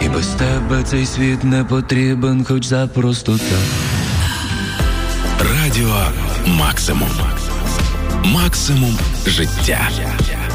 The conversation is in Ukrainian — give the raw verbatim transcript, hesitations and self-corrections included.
І без тебе цей світ не потрібен, хоч запросто так. Радіо Максимум. Максимум життя.